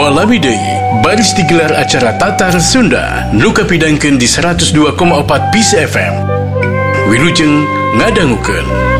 Mualami deui, baris digelar acara Tatar Sunda, nuka pidangkeun di 102,4 PIS FM. Wilujeng ngadangukeun.